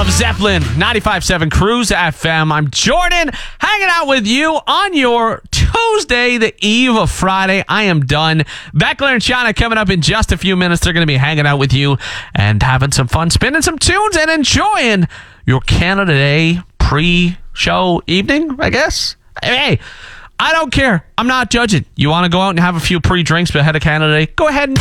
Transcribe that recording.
of Zeppelin, 95.7 Cruise FM. I'm Jordan, hanging out with you on your Tuesday, the eve of Friday. I am done. Beckler and Shauna coming up in just a few minutes. They're going to be hanging out with you and having some fun, spinning some tunes and enjoying your Canada Day pre-show evening, I guess. Hey, I don't care. I'm not judging. You want to go out and have a few pre-drinks ahead of Canada Day? Go ahead and